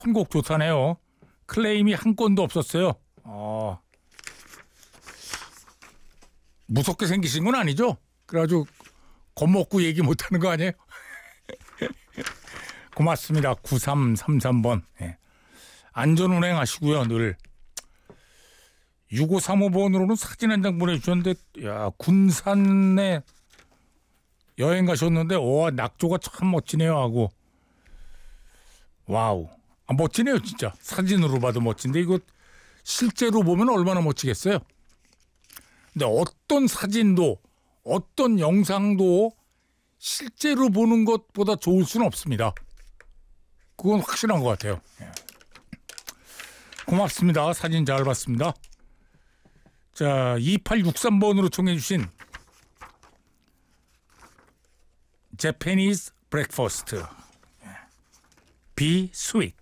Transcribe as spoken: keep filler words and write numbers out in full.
선곡 좋다네요. 클레임이 한 건도 없었어요. 어. 무섭게 생기신 건 아니죠? 그래가지고 겁먹고 얘기 못하는 거 아니에요? 고맙습니다. 구삼삼삼 번. 예. 안전운행 하시고요. 늘. 육오삼오 번으로는 사진 한 장 보내주셨는데 야, 군산에 여행 가셨는데 와 낙조가 참 멋지네요 하고 와우. 아, 멋지네요 진짜. 사진으로 봐도 멋진데 이거 실제로 보면 얼마나 멋지겠어요. 근데 어떤 사진도 어떤 영상도 실제로 보는 것보다 좋을 수는 없습니다. 그건 확실한 것 같아요. 예. 고맙습니다. 사진 잘 봤습니다. 자, 이팔육삼 번으로 청해 주신 Japanese breakfast. Be sweet.